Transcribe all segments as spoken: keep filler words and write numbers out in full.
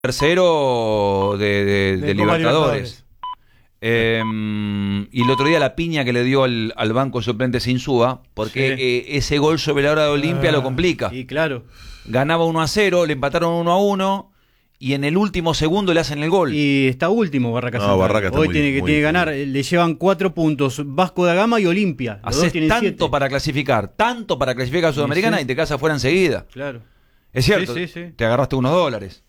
Tercero de, de, de, de Libertadores. Libertadores. Eh, y el otro día la piña que le dio al, al banco suplente Insúa, porque Sí. eh, ese gol sobre la hora de Olimpia Ah, lo complica. Y claro. Ganaba uno a cero, le empataron uno a uno y en el último segundo le hacen el gol. Y está último Barraca No, Central. Barraca está Hoy muy- tiene que muy tiene que difícil. ganar. Le llevan cuatro puntos Vasco da Gama y Olimpia. Los dos Haces tienen tanto siete. para clasificar, tanto para clasificar a Sudamericana sí. y te casas afuera enseguida. Claro. Es cierto, Sí, sí, sí. te agarraste unos dólares.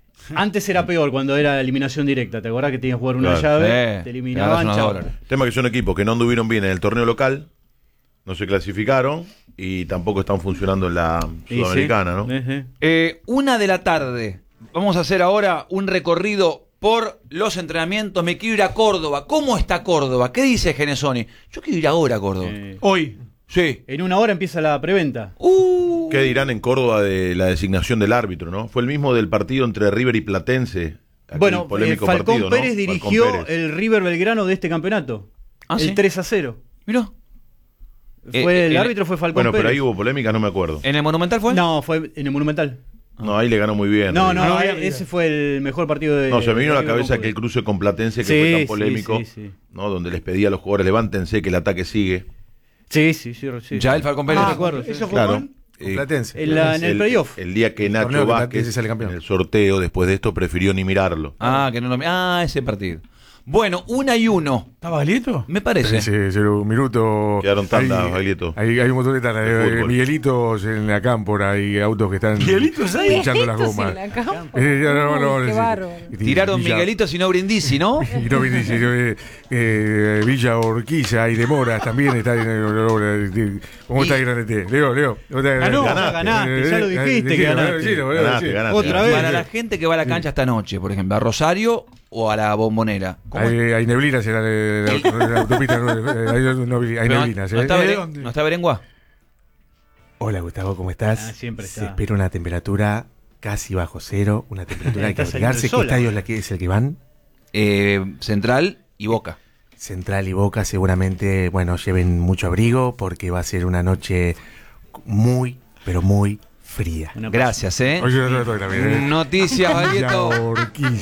Antes era peor cuando era eliminación directa. ¿Te acordás que tenías que jugar una Claro. llave? Sí, te te agarras eliminaban, unos chao. dólares. Tema que son equipos que no anduvieron bien en el torneo local, no se clasificaron y tampoco están funcionando en la Sí, Sudamericana, sí. ¿no? Sí, sí. Eh, una de la tarde. Vamos a hacer ahora un recorrido por los entrenamientos. Me quiero ir a Córdoba. ¿Cómo está Córdoba? ¿Qué dice Genesoni? Yo quiero ir ahora a Córdoba. Eh, Hoy. Sí. en una hora empieza la preventa. Uh. ¿Qué dirán en Córdoba de la designación del árbitro, no? Fue el mismo del partido entre River y Platense. aquel Bueno, eh, polémico Falcón partido, ¿no? Pérez Falcón dirigió Pérez. el River Belgrano de este campeonato. Ah, el ¿sí? tres a cero. Mirá. Fue, Eh, el eh, árbitro fue Falcón Bueno, Pérez. pero ahí hubo polémica, no me acuerdo. ¿En el Monumental fue? No, fue en el Monumental. No, ahí le ganó muy bien. No, no, Ah, no, bien, ese bien. fue el mejor partido de. No, se me vino a la de River cabeza con aquel Pérez. cruce con Platense que Sí, fue tan sí, polémico, sí, sí. ¿no? Donde les pedía a los jugadores, levántense que el ataque sigue. Sí, sí, sí. sí. Ya el Falcón Pérez. Ah, recuerdo, sí. Eso fue Claro. con Eh, Platense. En la- en el playoff. El día que El Nacho torneo que Vázquez Platense sale campeón. en el sorteo, después de esto, prefirió ni mirarlo. Ah, que no lo... Ah, ese partido. Bueno, una y uno. ¿Estaba Galieto? Me parece. Sí, sí, cero minuto. Quedaron tandas, Hay- Baglietto. Hay, hay un montón de tandas. De eh, fútbol. Miguelitos en la cámpora, hay autos que están ¿Miguelitos ahí? pinchando las Miguelitos gomas. en la cámpora. Eh, no, no, no, Uy, qué sí. bárbaro. Y- Tiraron Villa- Miguelitos y no Brindisi, ¿no? Y no Brindisi, eh, eh, Villa Orquiza y Demoras también está en el. ¿Cómo está Y- Grande T? Leo, Leo. ¿cómo está Ganó, Grande T? ganaste, ya lo Eh, dijiste eh, que sí, ganaste. sí, lo voy a Ganaste, decir. ganaste. Otra vez. Para la gente que va a la cancha esta noche, por ejemplo, a Rosario o a la Bombonera. ¿Cómo es? Hay, hay neblinas en la, en la- en la autopista. no, eh, Hay, no- hay Pero no, neblinas. no ¿eh? está ¿De Beren- dónde? ¿No está Berenguá? Hola Gustavo, ¿cómo estás? Ah, siempre Se está. espera una temperatura casi bajo cero, una temperatura hay que Está saliendo abrigarse. el ¿Qué sol estadio es, ahora. la que, es el que van? Eh, Central y Boca. Central y Boca seguramente, bueno, lleven mucho abrigo porque va a ser una noche muy, pero muy fría. Una Gracias, ¿eh? Oye, no, no, no, también, ¿eh? Noticias, Villa Baglietto. Orquiza.